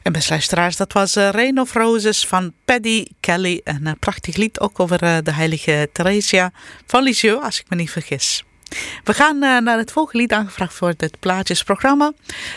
En beste luisteraars, dat was Rain of Roses van Paddy Kelly. Een prachtig lied ook over de heilige Theresia van Lisieux, als ik me niet vergis. We gaan naar het volgende lied, aangevraagd voor het plaatjesprogramma.